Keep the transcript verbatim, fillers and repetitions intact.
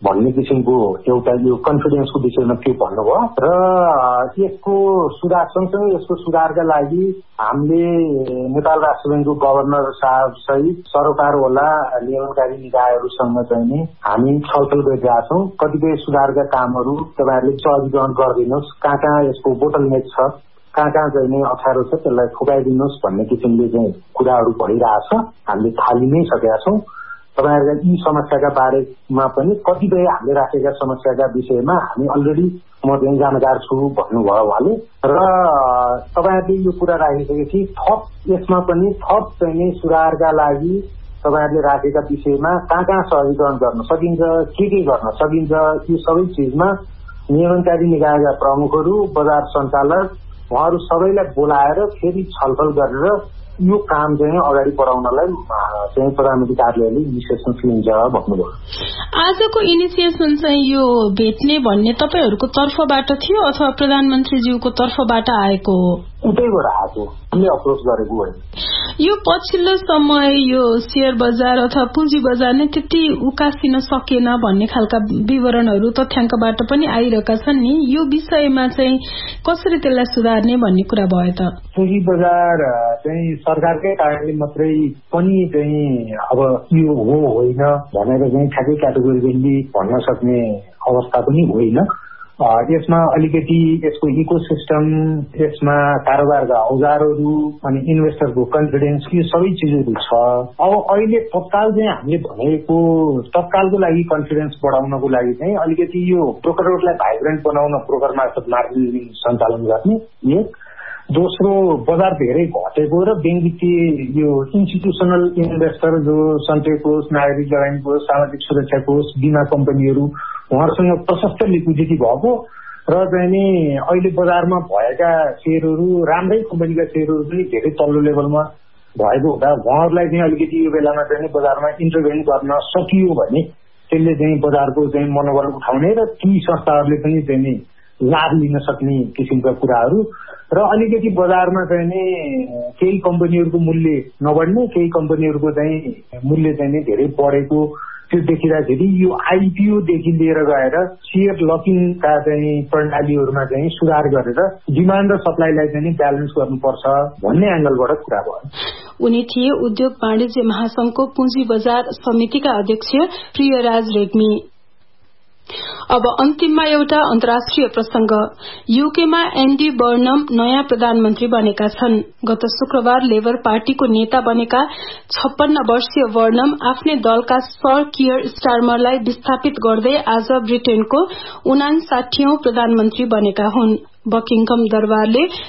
भन्ने किसिमको एउटा यो कन्फिडेन्सको विषयमा के भन्नुभयो र यसको सुधार सँगसँगै यसको सुधारका लागि हामीले नेपाल राष्ट्र ब्याङ्कको गभर्नर साहब सहित सरोकारवाला नियमनकारी निकायहरूसँग चाहिँ नि हामी छलफल गरिरहेका छौँ। कतिपय सुधारका कामहरू तपाईँहरूले सहजीकरण गरिदिनुहोस्, कहाँ कहाँ यसको बोटलनेक छ, कहाँ कहाँ चाहिँ नि अप्ठ्यारो छ त्यसलाई फुकाइदिनुहोस् भन्ने किसिमले चाहिँ कुराहरू भइरहेछ। हामीले थाली नै सकेका छौँ। तपाईँहरूका यी समस्याका बारेमा पनि कतिपय हामीले राखेका समस्याका विषयमा हामी अलरेडी म चाहिँ जानकार छु भन्नुभयो उहाँले र तपाईँहरूले यो कुरा राखिसकेपछि थप यसमा पनि थप चाहिँ सुधारका लागि तपाईँहरूले राखेका विषयमा कहाँ कहाँ सहजीकरण गर्न सकिन्छ, के के गर्न सकिन्छ, यी सबै चिजमा नियमनकारी निकायका प्रमुखहरू, बजार सञ्चालक उहाँहरू सबैलाई बोलाएर फेरि छलफल गरेर यो काम चाहिँ अगाडि बढाउनलाई चाहिँ प्रधानमन्त्री कार्यालयले इनिसिएसन लिन्छ भन्नुभयो। आजको इनिसिएसन चाहिँ यो भेट्ने भन्ने तपाईहरूको तर्फबाट थियो अथवा प्रधानमन्त्रीज्यूको तर्फबाट आएको हो? उतैबाट आएको, हामीले अप्रोच गरेको होइन। यो पछिल्लो समय यो शेयर बजार अथवा पुँजी बजार नै त्यति उकासिन सकेन भन्ने खालका विवरणहरू तथ्याङ्कबाट पनि आइरहेका छन् नि, यो विषयमा चाहिँ कसरी त्यसलाई सुधार्ने भन्ने कुरा भयो त? पुँजी बजार चाहिँ सरकारकै कारणले मात्रै पनि चाहिँ अब यो हो होइन भनेर चाहिँ ठ्याक्कै क्याटेगोरिकली भन्न सक्ने अवस्था पनि होइन। यसमा अलिकति यसको इकोसिस्टम, यसमा कारोबारका औजारहरू अनि इन्भेस्टरको कन्फिडेन्स यो सबै चिजहरू छ। अब अहिले तत्काल चाहिँ हामीले भनेको तत्कालको लागि कन्फिडेन्स बढाउनको लागि चाहिँ अलिकति यो ब्रोकरहरूलाई भाइब्रेन्ट बनाउन ब्रोकर मार्फत मार्केटिङ सञ्चालन गर्ने एक। दोस्रो, बजार धेरै घटेको र बैंक वित्तीय यो इन्स्टिट्युसनल इन्भेस्टर जो सञ्चय कोष, नागरिक लगानी कोष, सामाजिक सुरक्षा कोष, बिमा कम्पनीहरू उहाँहरूसँग प्रशस्त लिक्विडिटी भएको र चाहिँ नि अहिले बजारमा भएका सेयरहरू राम्रै कम्पनीका सेयरहरू पनि धेरै तल्लो लेभलमा भएको हुँदा उहाँहरूलाई चाहिँ अलिकति यो बेलामा चाहिँ बजारमा इन्टरभेन गर्न सकियो भने त्यसले चाहिँ बजारको चाहिँ मनोबल उठाउने र ती संस्थाहरूले पनि चाहिँ नि लाभ लिन सक्ने किसिमका कुराहरू र अलिकति बजारमा चाहिँ नि केही कम्पनीहरूको मूल्य नबढ्ने, केही कम्पनीहरूको चाहिँ मूल्य चाहिँ नि धेरै बढेको त्यो देखिँदाखेरि यो आइपिओदेखि लिएर गएर शेयर लकिङका चाहिँ प्रणालीहरूमा चाहिँ सुधार गरेर डिमान्ड र सप्लाईलाई चाहिँ ब्यालेन्स गर्नुपर्छ भन्ने एंगलबाट कुरा भयो। उनी थिए उद्योग वाणिज्य महासंघको पुँजी बजार समितिका अध्यक्ष प्रियराज रेग्मी। अब अन्तिममा एउटा अन्तर्राष्ट्रिय प्रसंग। यूकेमा एन्डी बर्नम नयाँ प्रधानमन्त्री बनेका छन्। गत शुक्रबार लेबर पार्टीको नेता बनेका छप्पन्न वर्षीय बर्नम आफ्नै दलका सर कियर स्टारमरलाई विस्थापित गर्दै आज ब्रिटेनको उनासाठी औं प्रधानमन्त्री बनेका हुन्। बकिङकम दरबारले